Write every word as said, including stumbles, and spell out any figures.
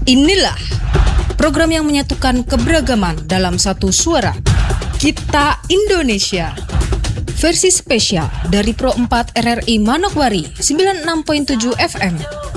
Inilah program yang menyatukan keberagaman dalam satu suara. Kita Indonesia. Versi spesial dari Pro empat R R I Manokwari sembilan puluh enam koma tujuh F M.